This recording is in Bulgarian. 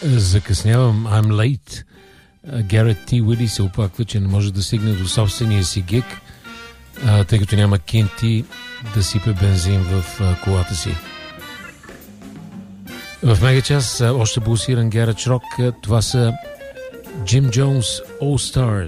Закъснявам. I'm late. Гарет Т. Уили се оплаква, че не може да стигне до собствения си гиг, тъй като няма кинти да сипе бензин в колата си. В мега час още булсиран гаредж рок. Това са Jim Jones All Stars.